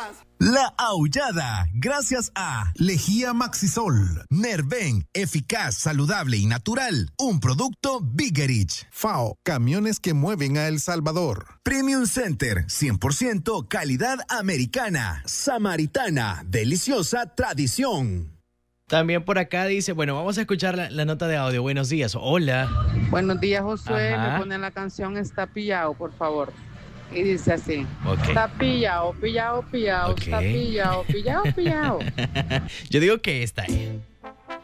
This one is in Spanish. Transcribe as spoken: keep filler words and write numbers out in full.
La Aullada, gracias a Lejía Maxisol, Nerven, eficaz, saludable y natural, un producto Bigerich. FAO, camiones que mueven a El Salvador. Premium Center, cien por ciento calidad americana. Samaritana, deliciosa tradición. También por acá dice, bueno, vamos a escuchar la, la nota de audio. Buenos días, hola. Buenos días, Josué. Ajá. Me ponen la canción Está Pillado, por favor. Y dice así, Okay. Está pillado, pillado, pillado, Okay. está pillado, pillado, pillado. Yo digo que esta es.